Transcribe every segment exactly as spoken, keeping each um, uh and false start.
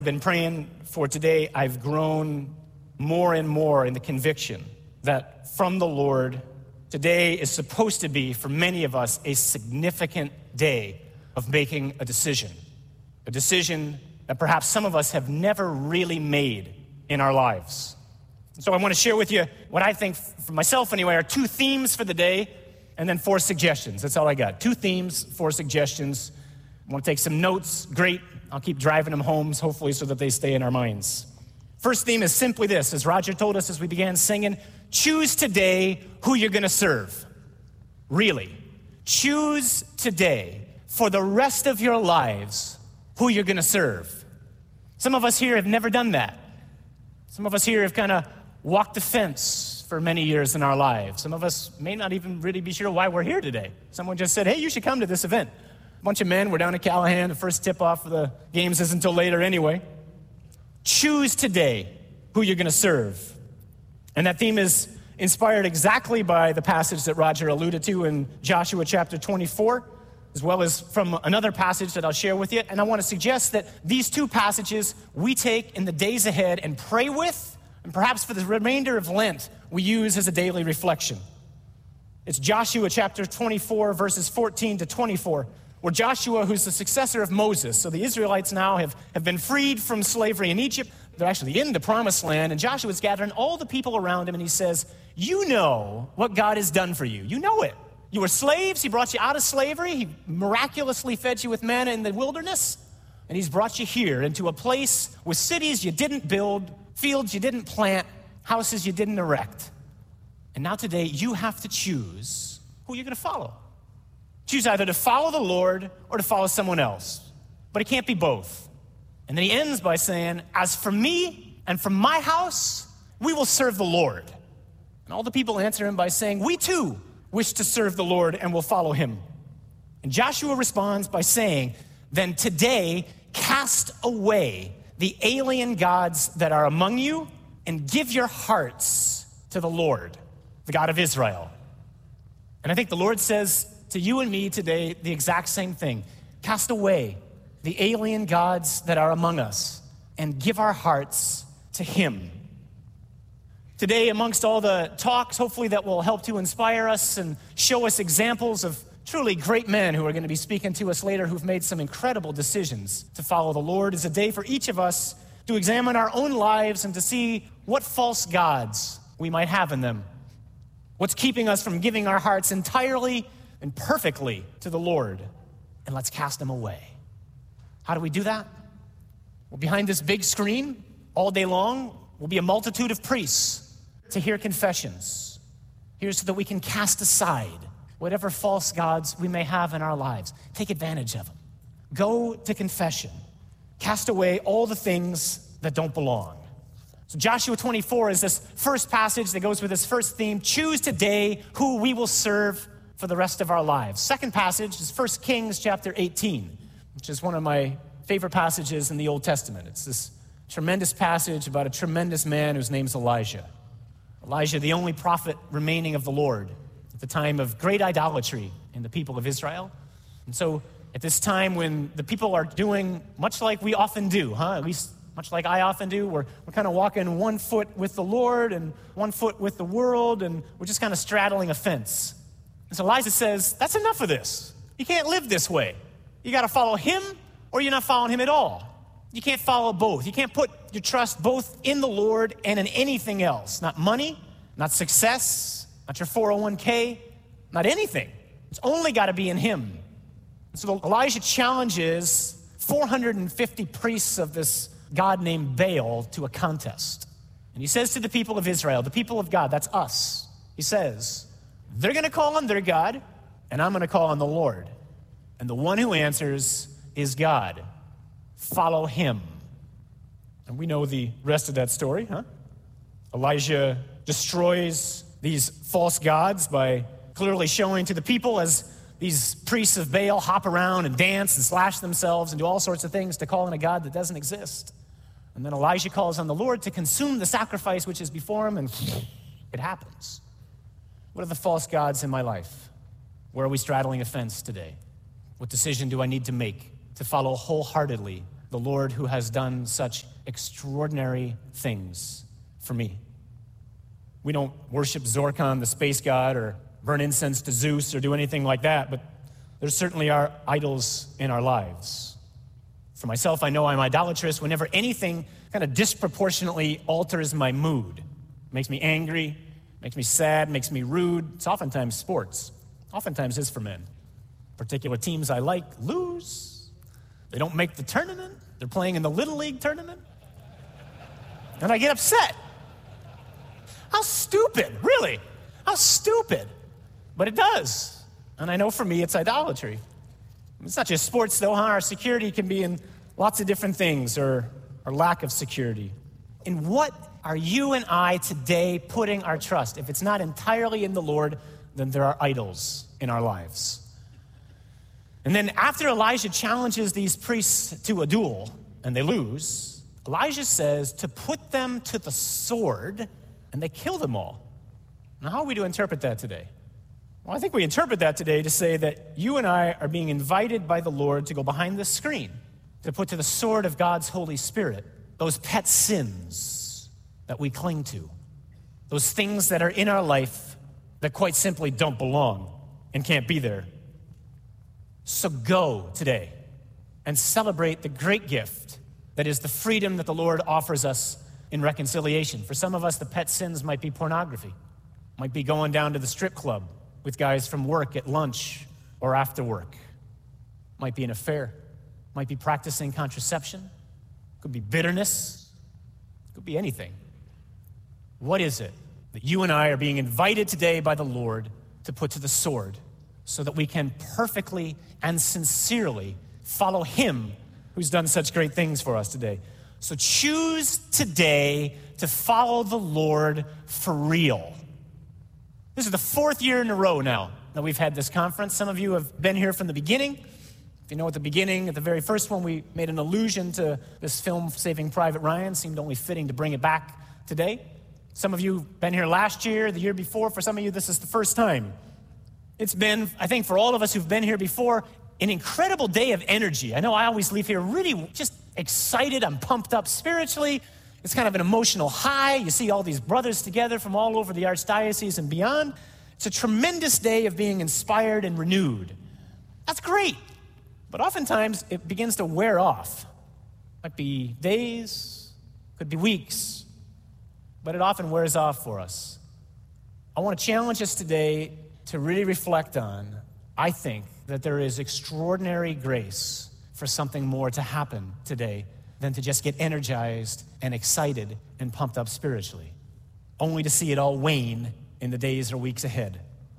Been praying for today. I've grown more and more in the conviction that from the Lord, today is supposed to be, for many of us, a significant day of making a decision. A decision that perhaps some of us have never really made in our lives. So I want to share with you what I think, for myself anyway, are two themes for the day, and then four suggestions. That's all I got. Two themes, four suggestions. I want to take some notes. Great. I'll keep driving them home, hopefully, so that they stay in our minds. First theme is simply this. As Roger told us as we began singing, choose today who you're going to serve. Really. Choose today, for the rest of your lives, who you're going to serve. Some of us here have never done that. Some of us here have kind of walked the fence for many years in our lives. Some of us may not even really be sure why we're here today. Someone just said, hey, you should come to this event. A bunch of men, we're down at Callahan. The first tip-off for the games isn't until later anyway. Choose today who you're going to serve. And that theme is inspired exactly by the passage that Roger alluded to in Joshua chapter twenty-four, as well as from another passage that I'll share with you. And I want to suggest that these two passages we take in the days ahead and pray with, and perhaps for the remainder of Lent, we use as a daily reflection. It's Joshua chapter twenty-four, verses fourteen to twenty-four. Where Joshua, who's the successor of Moses, so the Israelites now have, have been freed from slavery in Egypt. They're actually in the promised land, and Joshua's gathering all the people around him, and he says, you know what God has done for you. You know it. You were slaves. He brought you out of slavery. He miraculously fed you with manna in the wilderness, and he's brought you here into a place with cities you didn't build, fields you didn't plant, houses you didn't erect. And now today, you have to choose who you're going to follow. Choose either to follow the Lord or to follow someone else. But it can't be both. And then he ends by saying, as for me and for my house, we will serve the Lord. And all the people answer him by saying, we too wish to serve the Lord and will follow him. And Joshua responds by saying, then today cast away the alien gods that are among you and give your hearts to the Lord, the God of Israel. And I think the Lord says to you and me today, the exact same thing. Cast away the alien gods that are among us and give our hearts to him. Today, amongst all the talks, hopefully that will help to inspire us and show us examples of truly great men who are going to be speaking to us later who've made some incredible decisions to follow the Lord, is a day for each of us to examine our own lives and to see what false gods we might have in them. What's keeping us from giving our hearts entirely and perfectly to the Lord, and let's cast them away. How do we do that? Well, behind this big screen, all day long, will be a multitude of priests to hear confessions. Here so that we can cast aside whatever false gods we may have in our lives. Take advantage of them. Go to confession. Cast away all the things that don't belong. So Joshua twenty-four is this first passage that goes with this first theme. Choose today who we will serve for the rest of our lives. Second passage is First Kings chapter eighteen, which is one of my favorite passages in the Old Testament. It's this tremendous passage about a tremendous man whose name's Elijah. Elijah, the only prophet remaining of the Lord at the time of great idolatry in the people of Israel. And so at this time when the people are doing much like we often do, huh? At least much like I often do, we're, we're kind of walking one foot with the Lord and one foot with the world, and we're just kind of straddling a fence. And so Elijah says, that's enough of this. You can't live this way. You got to follow him or you're not following him at all. You can't follow both. You can't put your trust both in the Lord and in anything else. Not money, not success, not your four oh one k, not anything. It's only got to be in him. And so Elijah challenges four hundred fifty priests of this god named Baal to a contest. And he says to the people of Israel, the people of God, that's us. He says, they're going to call on their God, and I'm going to call on the Lord. And the one who answers is God. Follow him. And we know the rest of that story, huh? Elijah destroys these false gods by clearly showing to the people as these priests of Baal hop around and dance and slash themselves and do all sorts of things to call on a God that doesn't exist. And then Elijah calls on the Lord to consume the sacrifice which is before him, and it happens. What are the false gods in my life? Where are we straddling a fence today? What decision do I need to make to follow wholeheartedly the Lord who has done such extraordinary things for me. We don't worship Zorkon, the space god, or burn incense to Zeus or do anything like that, but there certainly are idols in our lives. For myself, I know I'm idolatrous whenever anything kind of disproportionately alters my mood. Makes me angry, makes me sad, makes me rude. It's oftentimes sports. Oftentimes is for men. Particular teams I like lose. They don't make the tournament. They're playing in the Little League tournament. And I get upset. How stupid, really. How stupid. But it does. And I know for me it's idolatry. It's not just sports though, huh? Our security can be in lots of different things, or, or lack of security. In what are you and I today putting our trust? If it's not entirely in the Lord, then there are idols in our lives. And then after Elijah challenges these priests to a duel, and they lose, Elijah says to put them to the sword, and they kill them all. Now, how are we to interpret that today? Well, I think we interpret that today to say that you and I are being invited by the Lord to go behind the screen, to put to the sword of God's Holy Spirit those pet sins that we cling to, those things that are in our life that quite simply don't belong and can't be there. So go today and celebrate the great gift that is the freedom that the Lord offers us in reconciliation. For some of us, the pet sins might be pornography, might be going down to the strip club with guys from work at lunch or after work, might be an affair, might be practicing contraception, could be bitterness, could be anything. What is it that you and I are being invited today by the Lord to put to the sword so that we can perfectly and sincerely follow him who's done such great things for us today? So choose today to follow the Lord for real. This is the fourth year in a row now that we've had this conference. Some of you have been here from the beginning. If you know at the beginning, at the very first one, we made an allusion to this film, Saving Private Ryan. Seemed only fitting to bring it back today. Some of you have been here last year, the year before. For some of you, this is the first time. It's been, I think for all of us who've been here before, an incredible day of energy. I know I always leave here really just excited. I'm pumped up spiritually. It's kind of an emotional high. You see all these brothers together from all over the archdiocese and beyond. It's a tremendous day of being inspired and renewed. That's great. But oftentimes it begins to wear off. Might be days, could be weeks, but it often wears off for us. I want to challenge us today to really reflect on, I think, that there is extraordinary grace for something more to happen today than to just get energized and excited and pumped up spiritually, only to see it all wane in the days or weeks ahead.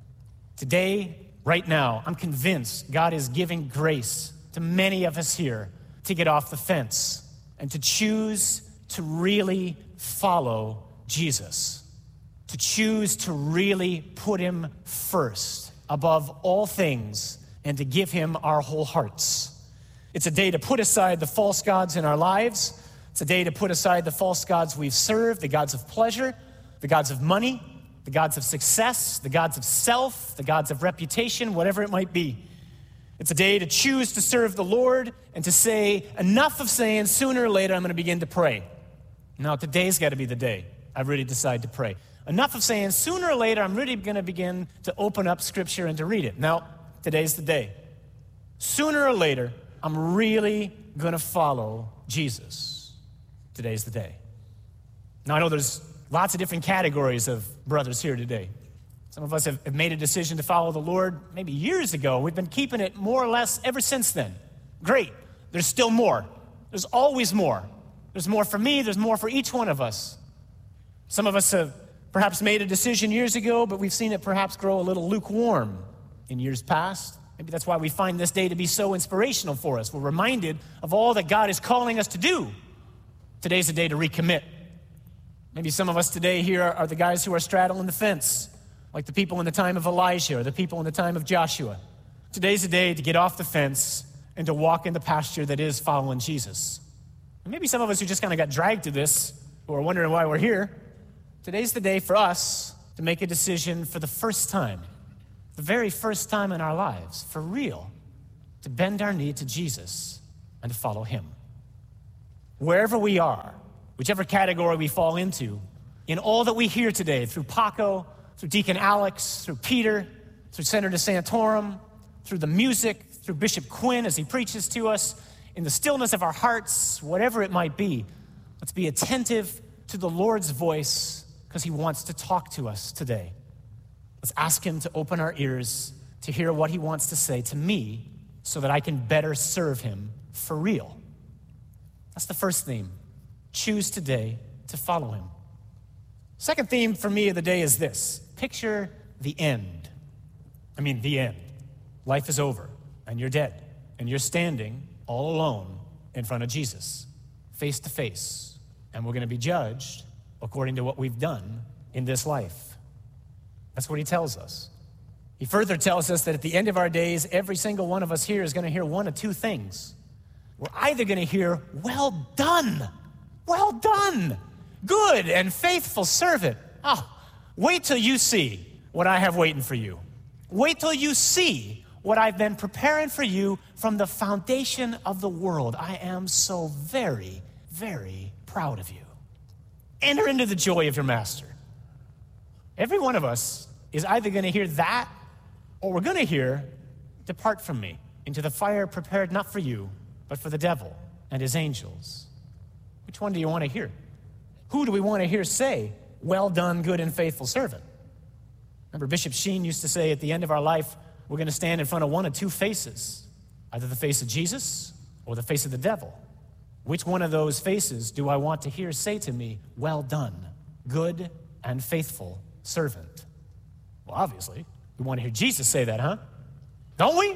Today, right now, I'm convinced God is giving grace to many of us here to get off the fence and to choose to really follow Jesus, to choose to really put him first above all things and to give him our whole hearts. It's a day to put aside the false gods in our lives. It's a day to put aside the false gods we've served, the gods of pleasure, the gods of money, the gods of success, the gods of self, the gods of reputation, whatever it might be. It's a day to choose to serve the Lord and to say, enough of saying sooner or later I'm going to begin to pray. Now, today's got to be the day I really decide to pray. Enough of saying sooner or later I'm really going to begin to open up Scripture and to read it. Now, today's the day. Sooner or later, I'm really going to follow Jesus. Today's the day. Now, I know there's lots of different categories of brothers here today. Some of us have, have made a decision to follow the Lord maybe years ago. We've been keeping it more or less ever since then. Great. There's still more. There's always more. There's more for me. There's more for each one of us. Some of us have perhaps made a decision years ago, but we've seen it perhaps grow a little lukewarm in years past. Maybe that's why we find this day to be so inspirational for us. We're reminded of all that God is calling us to do. Today's the day to recommit. Maybe some of us today here are the guys who are straddling the fence, like the people in the time of Elijah or the people in the time of Joshua. Today's the day to get off the fence and to walk in the pasture that is following Jesus. And maybe some of us who just kind of got dragged to this, who are wondering why we're here, today's the day for us to make a decision for the first time, the very first time in our lives, for real, to bend our knee to Jesus and to follow him. wherever we are, whichever category we fall into, in all that we hear today, through Paco, through Deacon Alex, through Peter, through Senator Santorum, through the music, through Bishop Quinn as he preaches to us, in the stillness of our hearts, whatever it might be, let's be attentive to the Lord's voice because he wants to talk to us today. Let's ask him to open our ears to hear what he wants to say to me so that I can better serve him for real. That's the first theme. Choose today to follow him. Second theme for me of the day is this. Picture the end. I mean, the end. Life is over, and you're dead, and you're standing all alone in front of Jesus, face to face, and we're going to be judged according to what we've done in this life. That's what he tells us. He further tells us that at the end of our days, every single one of us here is going to hear one of two things. We're either going to hear, well done, well done, good and faithful servant. Oh, wait till you see what I have waiting for you. Wait till you see what I've been preparing for you from the foundation of the world. I am so very, very proud of you. Enter into the joy of your master. Every one of us is either going to hear that or we're going to hear, depart from me into the fire prepared not for you, but for the devil and his angels. Which one do you want to hear? Who do we want to hear say, well done, good and faithful servant? Remember, Bishop Sheen used to say at the end of our life, we're going to stand in front of one of two faces, either the face of Jesus or the face of the devil. Which one of those faces do I want to hear say to me, well done, good and faithful servant? Well, obviously, we want to hear Jesus say that, huh? Don't we?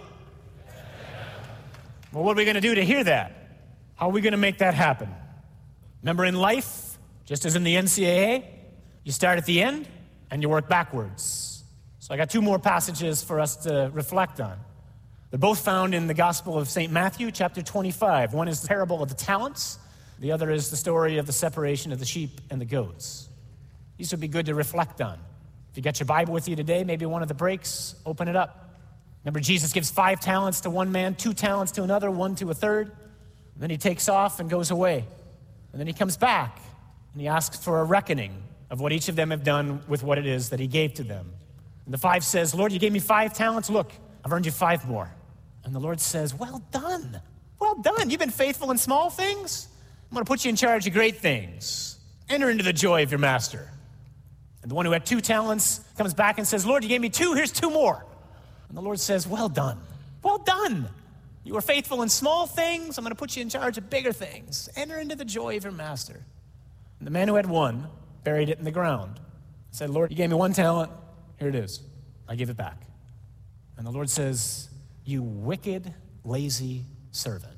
Well, what are we going to do to hear that? How are we going to make that happen? Remember, in life, just as in the N C A A, you start at the end and you work backwards. So I got two more passages for us to reflect on. They're both found in the Gospel of Saint Matthew, chapter twenty-five. One is the parable of the talents. The other is the story of the separation of the sheep and the goats. These would be good to reflect on. If you got your Bible with you today, maybe one of the breaks, open it up. Remember, Jesus gives five talents to one man, two talents to another, one to a third. And then he takes off and goes away. And then he comes back and he asks for a reckoning of what each of them have done with what it is that he gave to them. And the five says, Lord, you gave me five talents. Look, I've earned you five more. And the Lord says, well done. Well done. You've been faithful in small things. I'm going to put you in charge of great things. Enter into the joy of your master. And the one who had two talents comes back and says, Lord, you gave me two. Here's two more. And the Lord says, well done. Well done. You were faithful in small things. I'm going to put you in charge of bigger things. Enter into the joy of your master. And the man who had one buried it in the ground. He said, Lord, you gave me one talent. Here it is. I give it back. And the Lord says, you wicked, lazy servant.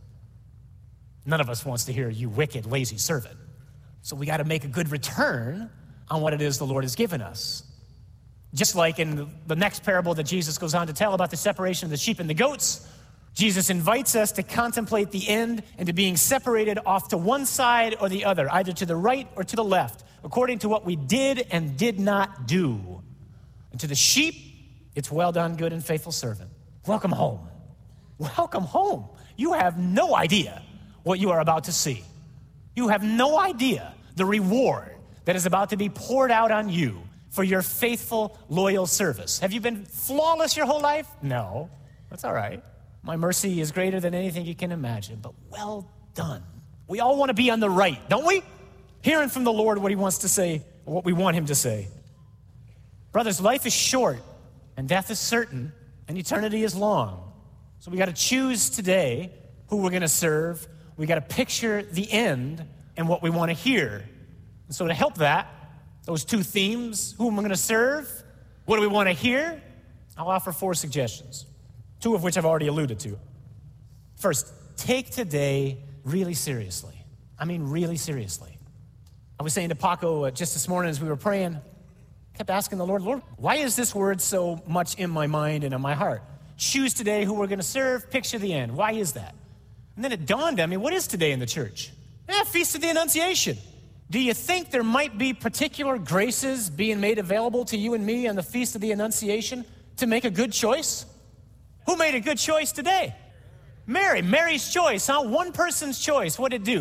None of us wants to hear, you wicked, lazy servant. So we got to make a good return on what it is the Lord has given us. Just like in the next parable that Jesus goes on to tell about the separation of the sheep and the goats, Jesus invites us to contemplate the end and to being separated off to one side or the other, either to the right or to the left, according to what we did and did not do. And to the sheep, it's well done, good and faithful servant. Welcome home. Welcome home. You have no idea what you are about to see. You have no idea the reward that is about to be poured out on you for your faithful, loyal service. Have you been flawless your whole life? No. That's all right. My mercy is greater than anything you can imagine, but well done. We all want to be on the right, don't we? Hearing from the Lord what he wants to say, or what we want him to say. Brothers, life is short, and death is certain, and eternity is long. So we got to choose today who we're going to serve. We got to picture the end and what we want to hear. And so to help that, those two themes, who am I going to serve? What do we want to hear? I'll offer four suggestions, two of which I've already alluded to. First, take today really seriously. I mean really seriously. I was saying to Paco uh, just this morning as we were praying, I kept asking the Lord, Lord, why is this word so much in my mind and in my heart? Choose today who we're going to serve, picture the end. Why is that? And then it dawned on me, what is today in the church? Yeah, Feast of the Annunciation. Do you think there might be particular graces being made available to you and me on the Feast of the Annunciation to make a good choice? Who made a good choice today? Mary. Mary's choice, huh? One person's choice. What did it do?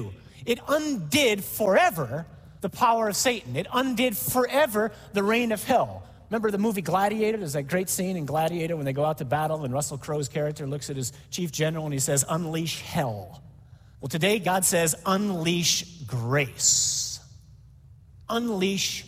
It undid forever the power of Satan. It undid forever the reign of hell. Remember the movie Gladiator? There's that great scene in Gladiator when they go out to battle and Russell Crowe's character looks at his chief general and he says, unleash hell. Well, today God says, unleash grace. Unleash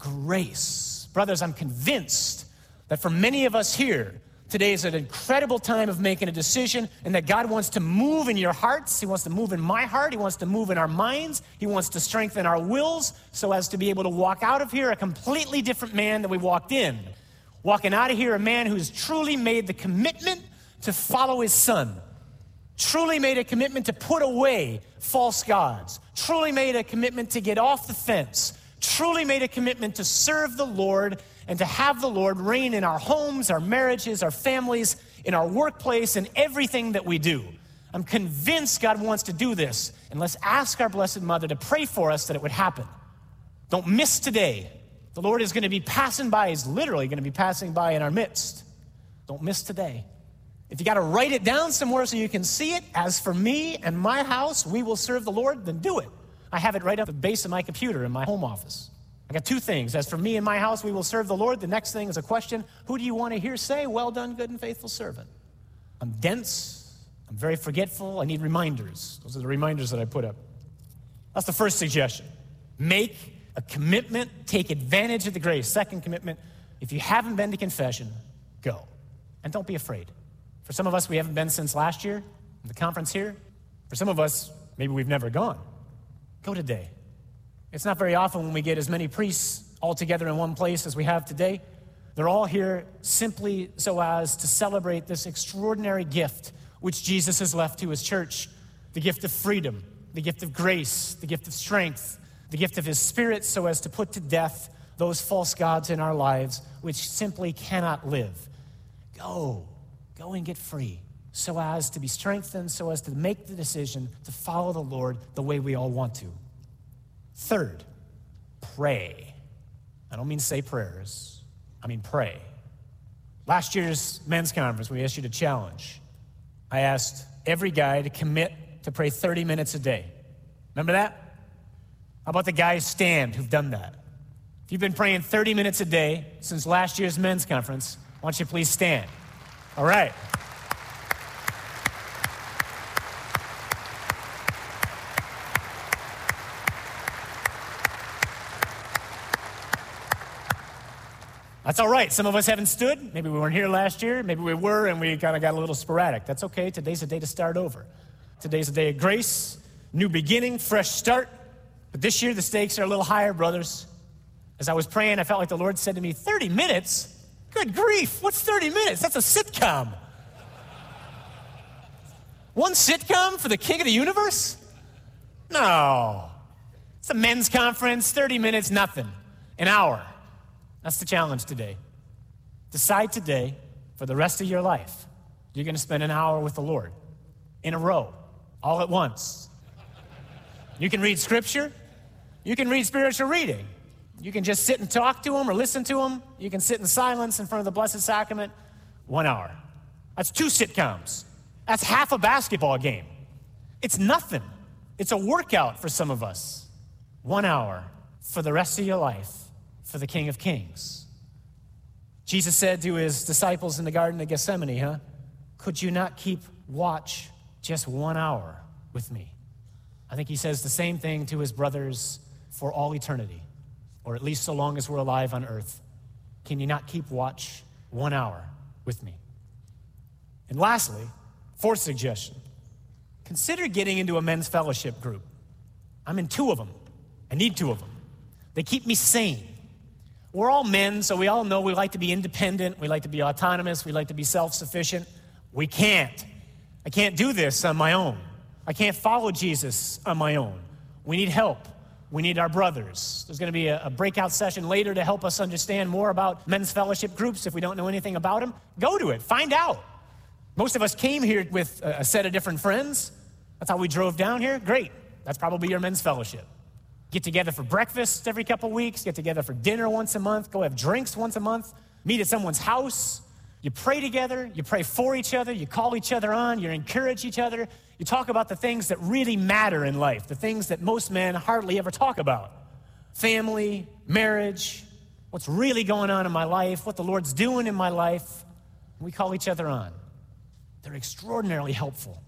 grace. Brothers, I'm convinced that for many of us here, today is an incredible time of making a decision, and that God wants to move in your hearts. He wants to move in my heart. He wants to move in our minds. He wants to strengthen our wills so as to be able to walk out of here a completely different man than we walked in. Walking out of here a man who's truly made the commitment to follow his son. Truly made a commitment to put away false gods. Truly made a commitment to get off the fence. Truly made a commitment to serve the Lord and to have the Lord reign in our homes, our marriages, our families, in our workplace, and everything that we do. I'm convinced God wants to do this, and let's ask our Blessed Mother to pray for us that it would happen. Don't miss today. The Lord is going to be passing by. He's literally going to be passing by in our midst. Don't miss today. If you got to write it down somewhere so you can see it, as for me and my house, we will serve the Lord, then do it. I have it right up the base of my computer in my home office. I got two things. As for me and my house, we will serve the Lord. The next thing is a question. Who do you want to hear say, well done, good and faithful servant? I'm dense. I'm very forgetful. I need reminders. Those are the reminders that I put up. That's the first suggestion. Make a commitment. Take advantage of the grace. Second commitment, if you haven't been to confession, go. And don't be afraid. For some of us, we haven't been since last year, the conference here. For some of us, maybe we've never gone. Go today. It's not very often when we get as many priests all together in one place as we have today. They're all here simply so as to celebrate this extraordinary gift which Jesus has left to his church, the gift of freedom, the gift of grace, the gift of strength, the gift of his Spirit so as to put to death those false gods in our lives which simply cannot live. Go, go and get free so as to be strengthened, so as to make the decision to follow the Lord the way we all want to. Third, pray. I don't mean say prayers. I mean pray. Last year's men's conference, we issued a challenge. I asked every guy to commit to pray thirty minutes a day. Remember that? How about the guys stand who've done that? If you've been praying thirty minutes a day since last year's men's conference, why don't you please stand? All right. That's all right. Some of us haven't stood. Maybe we weren't here last year. Maybe we were and we kind of got a little sporadic. That's okay. Today's a day to start over. Today's a day of grace, new beginning, fresh start. But this year the stakes are a little higher, brothers. As I was praying, I felt like the Lord said to me, thirty minutes? Good grief. What's thirty minutes? That's a sitcom. One sitcom for the king of the universe? No. It's a men's conference, thirty minutes, nothing. An hour. That's the challenge today. Decide today, for the rest of your life, you're going to spend an hour with the Lord in a row, all at once. You can read scripture. You can read spiritual reading. You can just sit and talk to him or listen to him. You can sit in silence in front of the Blessed Sacrament. One hour. That's two sitcoms. That's half a basketball game. It's nothing. It's a workout for some of us. One hour for the rest of your life. For the King of Kings. Jesus said to his disciples in the Garden of Gethsemane, huh? Could you not keep watch just one hour with me? I think he says the same thing to his brothers for all eternity, or at least so long as we're alive on earth. Can you not keep watch one hour with me? And lastly, fourth suggestion, consider getting into a men's fellowship group. I'm in two of them. I need two of them. They keep me sane. We're all men, so we all know we like to be independent. We like to be autonomous. We like to be self-sufficient. We can't. I can't do this on my own. I can't follow Jesus on my own. We need help. We need our brothers. There's going to be a, a breakout session later to help us understand more about men's fellowship groups if we don't know anything about them. Go to it. Find out. Most of us came here with a, a set of different friends. That's how we drove down here. Great. That's probably your men's fellowship. Get together for breakfast every couple weeks, get together for dinner once a month, go have drinks once a month, meet at someone's house, You pray together, you pray for each other, you call each other on, you encourage each other. You talk about the things that really matter in life, the things that most men hardly ever talk about. Family, marriage, what's really going on in my life, what the Lord's doing in my life. We call each other on. They're extraordinarily helpful.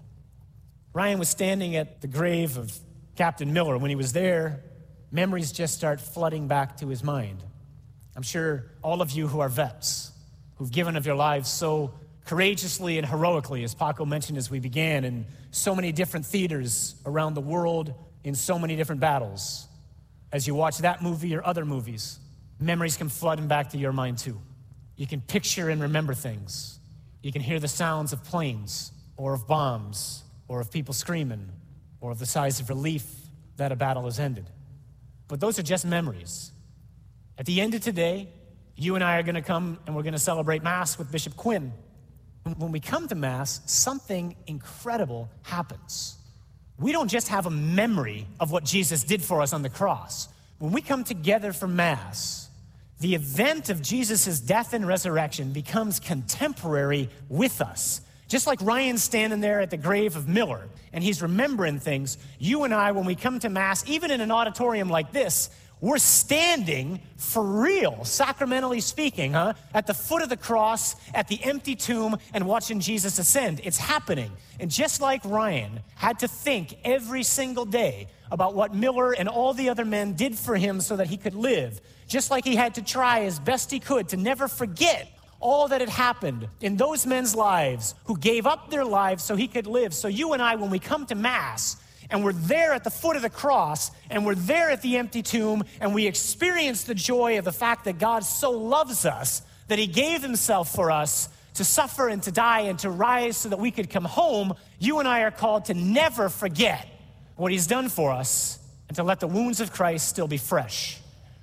Ryan was standing at the grave of Captain Miller. When he was there, memories just start flooding back to his mind. I'm sure all of you who are vets, who've given of your lives so courageously and heroically, as Paco mentioned as we began, in so many different theaters around the world, in so many different battles. As you watch that movie or other movies, memories come flooding back to your mind too. You can picture and remember things. You can hear the sounds of planes, or of bombs, or of people screaming, or of the sighs of relief that a battle has ended. But those are just memories. At the end of today, you and I are going to come and we're going to celebrate Mass with Bishop Quinn. When we come to Mass, something incredible happens. We don't just have a memory of what Jesus did for us on the cross. When we come together for Mass, the event of Jesus' death and resurrection becomes contemporary with us. Just like Ryan's standing there at the grave of Miller and he's remembering things, you and I, when we come to Mass, even in an auditorium like this, we're standing for real, sacramentally speaking, huh? At the foot of the cross, at the empty tomb, and watching Jesus ascend. It's happening. And just like Ryan had to think every single day about what Miller and all the other men did for him so that he could live, just like he had to try as best he could to never forget all that had happened in those men's lives who gave up their lives so he could live. So you and I, when we come to Mass, and we're there at the foot of the cross, and we're there at the empty tomb, and we experience the joy of the fact that God so loves us that he gave himself for us to suffer and to die and to rise so that we could come home. You and I are called to never forget what he's done for us and to let the wounds of Christ still be fresh.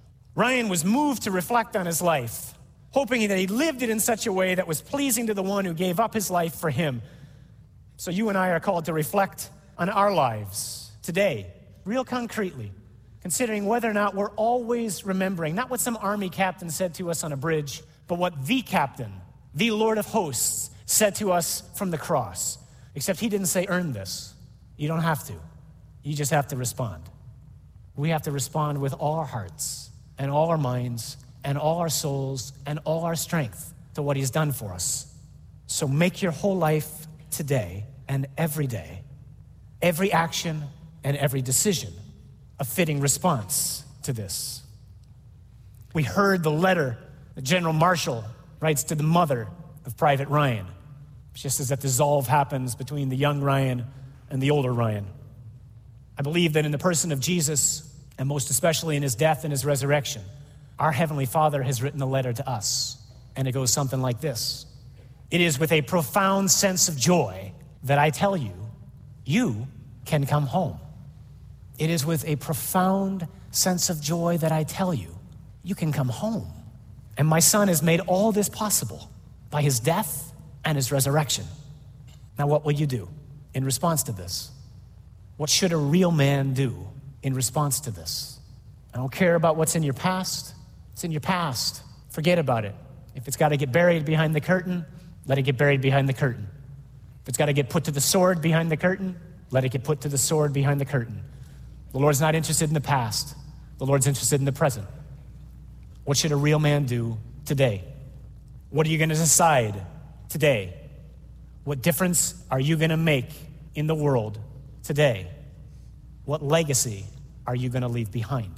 Ryan was moved to reflect on his life, hoping that he lived it in such a way that was pleasing to the one who gave up his life for him. So you and I are called to reflect on our lives today, real concretely, considering whether or not we're always remembering, not what some army captain said to us on a bridge, but what the captain, the Lord of hosts, said to us from the cross. Except he didn't say, earn this. You don't have to. You just have to respond. We have to respond with all our hearts and all our minds and all our souls and all our strength to what he's done for us. So make your whole life today and every day, every action and every decision, a fitting response to this. We heard the letter that General Marshall writes to the mother of Private Ryan, just as that dissolve happens between the young Ryan and the older Ryan. I believe that in the person of Jesus, and most especially in his death and his resurrection, our Heavenly Father has written a letter to us, and it goes something like this. It is with a profound sense of joy that I tell you, you can come home. It is with a profound sense of joy that I tell you, you can come home. And my Son has made all this possible by his death and his resurrection. Now, what will you do in response to this? What should a real man do in response to this? I don't care about what's in your past. It's in your past. Forget about it. If it's got to get buried behind the curtain, let it get buried behind the curtain. If it's got to get put to the sword behind the curtain, let it get put to the sword behind the curtain. The Lord's not interested in the past. The Lord's interested in the present. What should a real man do today? What are you going to decide today? What difference are you going to make in the world today? What legacy are you going to leave behind?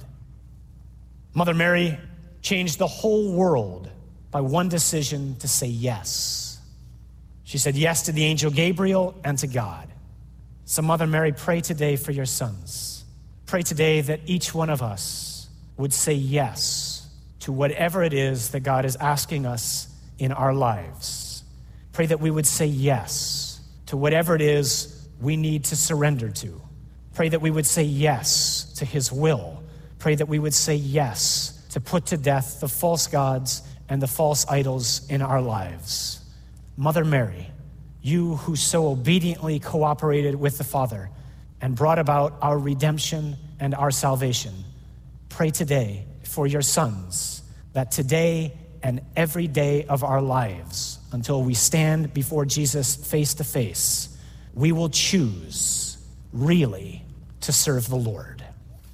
Mother Mary changed the whole world by one decision to say yes. She said yes to the angel Gabriel and to God. So Mother Mary, pray today for your sons. Pray today that each one of us would say yes to whatever it is that God is asking us in our lives. Pray that we would say yes to whatever it is we need to surrender to. Pray that we would say yes to his will. Pray that we would say yes to put to death the false gods and the false idols in our lives. Mother Mary, you who so obediently cooperated with the Father and brought about our redemption and our salvation, pray today for your sons that today and every day of our lives until we stand before Jesus face to face, we will choose really to serve the Lord.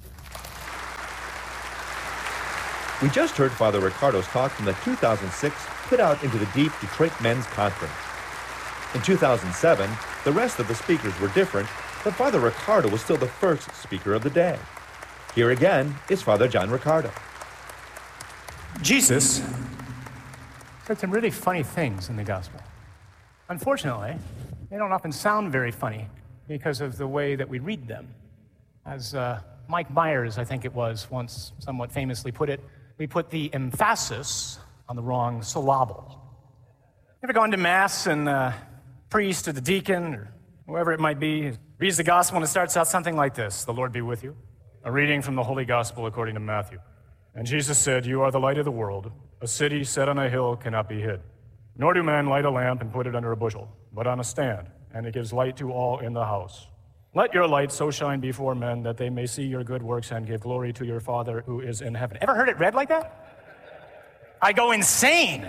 We just heard Father Ricardo's talk from the two thousand six Put Out into the Deep Detroit Men's Conference. In two thousand seven, the rest of the speakers were different, but Father Ricardo was still the first speaker of the day. Here again is Father John Ricardo. Jesus said some really funny things in the gospel. Unfortunately, they don't often sound very funny because of the way that we read them. As uh, Mike Myers, I think it was, once somewhat famously put it, we put the emphasis on the wrong syllable. Ever gone to Mass and the priest or the deacon or whoever it might be reads the gospel and it starts out something like this: "The Lord be with you." A reading from the Holy Gospel according to Matthew. "And Jesus said, 'You are the light of the world. A city set on a hill cannot be hid. Nor do men light a lamp and put it under a bushel, but on a stand, and it gives light to all in the house. Let your light so shine before men that they may see your good works and give glory to your Father who is in heaven.'" Ever heard it read like that? I go insane.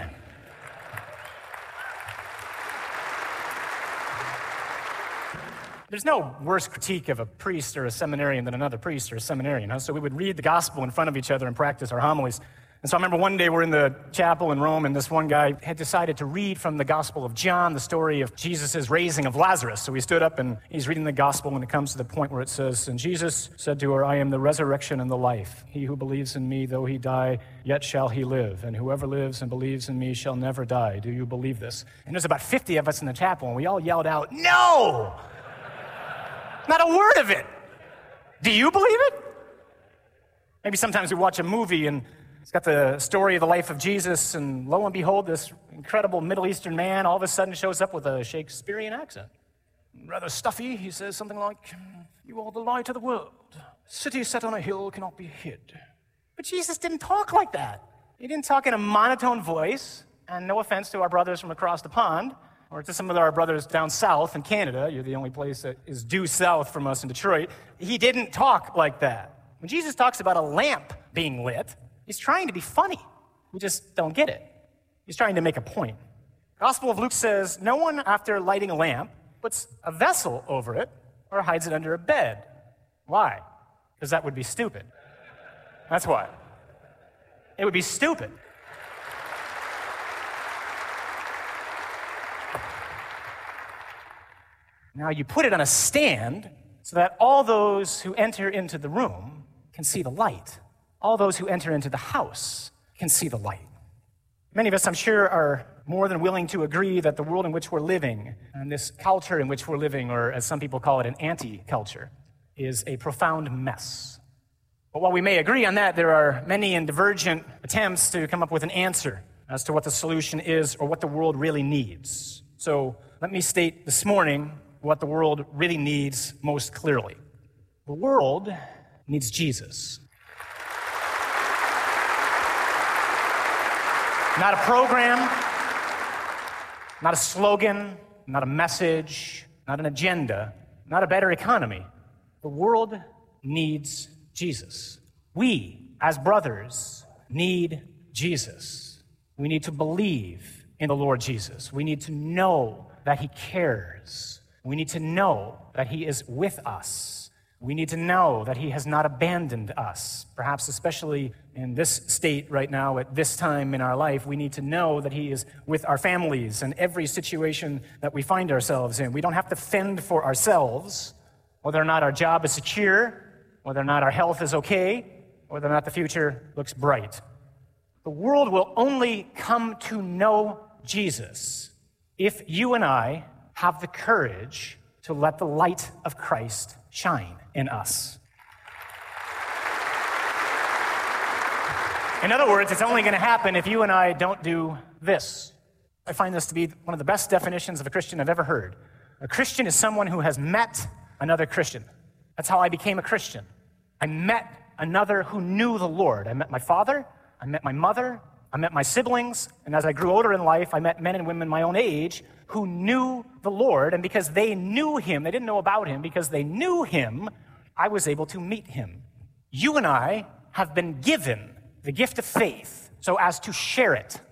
There's no worse critique of a priest or a seminarian than another priest or a seminarian. Huh? So we would read the gospel in front of each other and practice our homilies. And so I remember one day we're in the chapel in Rome, and this one guy had decided to read from the Gospel of John, the story of Jesus' raising of Lazarus. So he stood up and he's reading the gospel when it comes to the point where it says, "And Jesus said to her, 'I am the resurrection and the life. He who believes in me, though he die, yet shall he live. And whoever lives and believes in me shall never die. Do you believe this?'" And there's about fifty of us in the chapel, and we all yelled out, "No! Not a word of it. Do you believe it?" Maybe sometimes we watch a movie and it's got the story of the life of Jesus, and lo and behold, this incredible Middle Eastern man all of a sudden shows up with a Shakespearean accent. Rather stuffy, he says something like, "You are the light of the world. City set on a hill cannot be hid." But Jesus didn't talk like that. He didn't talk in a monotone voice, and no offense to our brothers from across the pond, or to some of our brothers down south in Canada. You're the only place that is due south from us in Detroit. He didn't talk like that. When Jesus talks about a lamp being lit, he's trying to be funny. We just don't get it. He's trying to make a point. Gospel of Luke says, no one, after lighting a lamp, puts a vessel over it or hides it under a bed. Why? Because that would be stupid. That's why. It would be stupid. Now you put it on a stand so that all those who enter into the room can see the light. All those who enter into the house can see the light. Many of us, I'm sure, are more than willing to agree that the world in which we're living, and this culture in which we're living, or as some people call it, an anti-culture, is a profound mess. But while we may agree on that, there are many and divergent attempts to come up with an answer as to what the solution is or what the world really needs. So let me state this morning what the world really needs most clearly. The world needs Jesus. Not a program, not a slogan, not a message, not an agenda, not a better economy. The world needs Jesus. We, as brothers, need Jesus. We need to believe in the Lord Jesus. We need to know that he cares. We need to know that he is with us. We need to know that he has not abandoned us. Perhaps especially in this state right now, at this time in our life, we need to know that he is with our families and every situation that we find ourselves in. We don't have to fend for ourselves, whether or not our job is secure, whether or not our health is okay, whether or not the future looks bright. The world will only come to know Jesus if you and I have the courage to let the light of Christ shine in us. In other words, it's only going to happen if you and I don't do this. I find this to be one of the best definitions of a Christian I've ever heard. A Christian is someone who has met another Christian. That's how I became a Christian. I met another who knew the Lord. I met my father, I met my mother, I met my siblings, and as I grew older in life, I met men and women my own age who knew the Lord, and because they knew him, they didn't know about him, because they knew him, I was able to meet him. You and I have been given the gift of faith so as to share it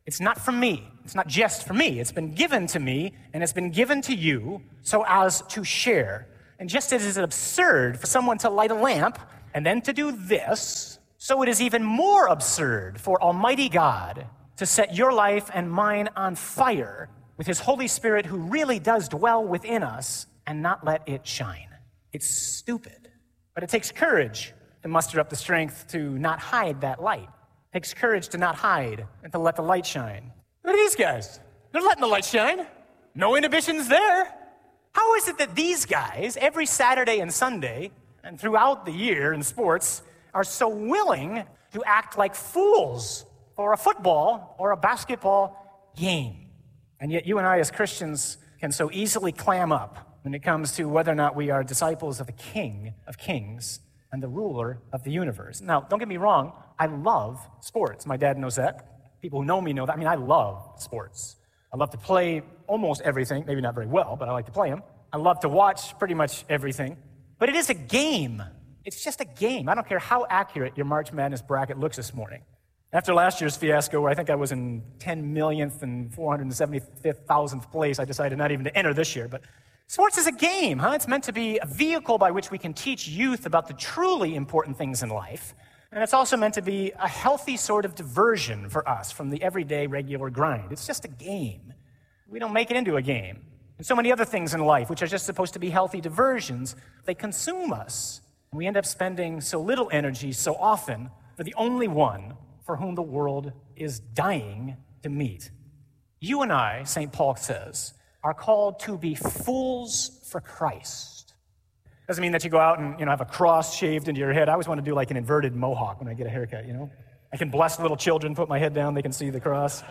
It's not from me. It's not just for me. It's been given to me, and it's been given to you so as to share. And just as it is absurd for someone to light a lamp and then to do this, so it is even more absurd for Almighty God to set your life and mine on fire with his Holy Spirit, who really does dwell within us, and not let it shine. It's stupid. But it takes courage to muster up the strength to not hide that light. It takes courage to not hide and to let the light shine. Look at these guys. They're letting the light shine. No inhibitions there. How is it that these guys, every Saturday and Sunday, and throughout the year in sports, are so willing to act like fools for a football or a basketball game? And yet you and I as Christians can so easily clam up when it comes to whether or not we are disciples of the King of Kings and the ruler of the universe. Now, don't get me wrong, I love sports. My dad knows that. People who know me know that. I mean, I love sports. I love to play almost everything, maybe not very well, but I like to play them. I love to watch pretty much everything. But it is a game. It's just a game. I don't care how accurate your March Madness bracket looks this morning. After last year's fiasco, where I think I was in ten millionth and four hundred seventy-fifth thousandth place, I decided not even to enter this year. But sports is a game, huh? It's meant to be a vehicle by which we can teach youth about the truly important things in life. And it's also meant to be a healthy sort of diversion for us from the everyday regular grind. It's just a game. We don't make it into a game. And so many other things in life, which are just supposed to be healthy diversions, they consume us. And we end up spending so little energy so often for the only one for whom the world is dying to meet. You and I, Saint Paul says, are called to be fools for Christ. Doesn't mean that you go out and, you know, have a cross shaved into your head. I always want to do like an inverted mohawk when I get a haircut, you know? I can bless little children, put my head down, they can see the cross.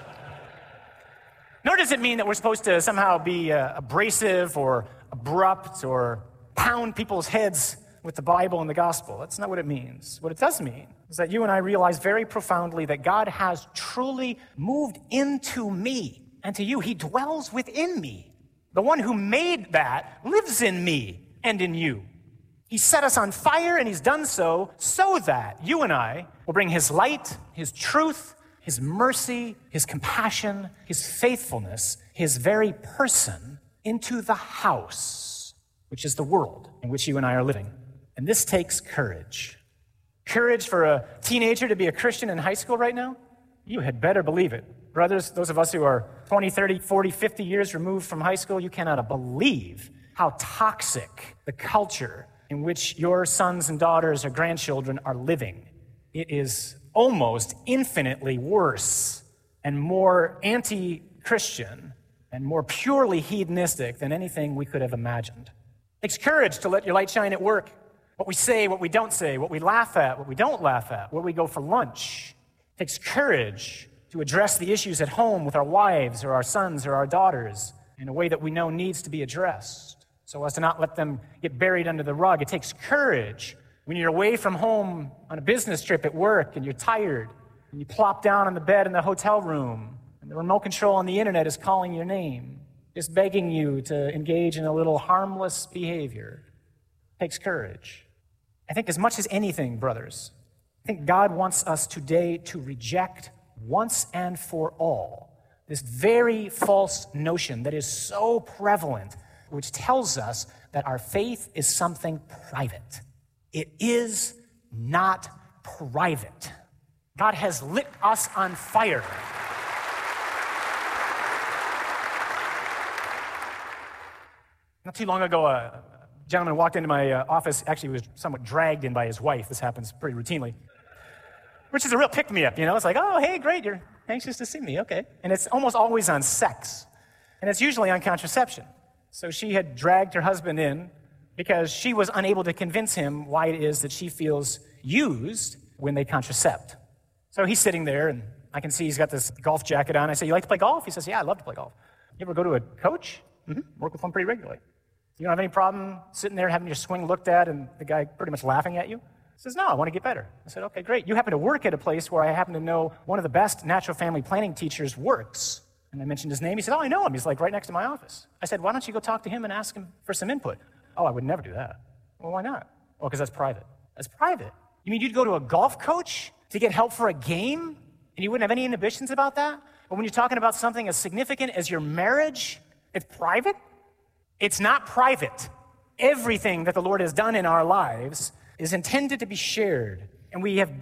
Nor does it mean that we're supposed to somehow be uh, abrasive or abrupt or pound people's heads with the Bible and the gospel. That's not what it means. What it does mean is that you and I realize very profoundly that God has truly moved into me and to you. He dwells within me. The one who made that lives in me and in you. He set us on fire, and he's done so so that you and I will bring his light, his truth, his mercy, his compassion, his faithfulness, his very person into the house, which is the world in which you and I are living. And this takes courage. Courage for a teenager to be a Christian in high school right now? You had better believe it. Brothers, those of us who are twenty, thirty, forty, fifty years removed from high school, you cannot believe how toxic the culture in which your sons and daughters or grandchildren are living. It is almost infinitely worse and more anti-Christian and more purely hedonistic than anything we could have imagined. It takes courage to let your light shine at work. What we say, what we don't say, what we laugh at, what we don't laugh at, where we go for lunch. It takes courage to address the issues at home with our wives or our sons or our daughters in a way that we know needs to be addressed, so as to not let them get buried under the rug. It takes courage when you're away from home on a business trip at work and you're tired and you plop down on the bed in the hotel room and the remote control on the internet is calling your name, just begging you to engage in a little harmless behavior. It takes courage. I think as much as anything, brothers, I think God wants us today to reject once and for all this very false notion that is so prevalent, which tells us that our faith is something private. It is not private. God has lit us on fire. Not too long ago, a gentleman walked into my uh, office. Actually, he was somewhat dragged in by his wife. This happens pretty routinely, which is a real pick-me-up, you know? It's like, oh, hey, great, you're anxious to see me, okay. And it's almost always on sex, and it's usually on contraception. So she had dragged her husband in because she was unable to convince him why it is that she feels used when they contracept. So he's sitting there, and I can see he's got this golf jacket on. I say, you like to play golf? He says, yeah, I love to play golf. You ever go to a coach? Mm-hmm. Work with one pretty regularly. You don't have any problem sitting there having your swing looked at and the guy pretty much laughing at you? He says, no, I want to get better. I said, okay, great. You happen to work at a place where I happen to know one of the best natural family planning teachers works. And I mentioned his name. He said, oh, I know him. He's like right next to my office. I said, why don't you go talk to him and ask him for some input? Oh, I would never do that. Well, why not? Well, because that's private. That's private. You mean you'd go to a golf coach to get help for a game and you wouldn't have any inhibitions about that? But when you're talking about something as significant as your marriage, it's private. It's not private. Everything that the Lord has done in our lives is intended to be shared. And we have